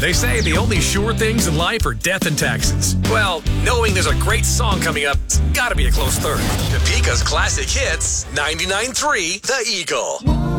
They say the only sure things in life are death and taxes. Well, knowing there's a great song coming up, it's gotta be a close third. Topeka's Classic Hits, 99.3 The Eagle.